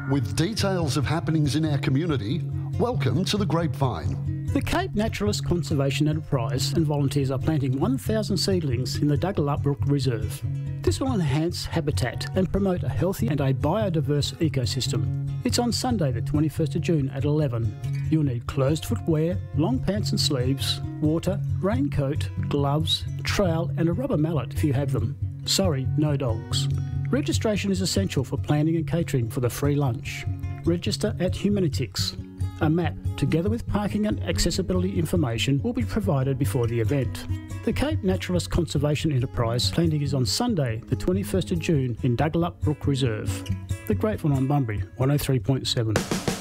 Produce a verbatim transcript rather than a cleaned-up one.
With details of happenings in our community, welcome to The Grapevine. The Cape Naturalist Conservation Enterprise and volunteers are planting one thousand seedlings in the Dugalup Brook Reserve. This will enhance habitat and promote a healthy and a biodiverse ecosystem. It's on Sunday the twenty-first of June at eleven. You'll need closed footwear, long pants and sleeves, water, raincoat, gloves, trowel and a rubber mallet if you have them. Sorry, no dogs. Registration is essential for planning and catering for the free lunch. Register at Humanitix. A map, together with parking and accessibility information, will be provided before the event. The Cape Naturalist Conservation Enterprise planting is on Sunday, the twenty-first of June in Dugalup Brook Reserve. The Grapevine on Bunbury, one oh three point seven.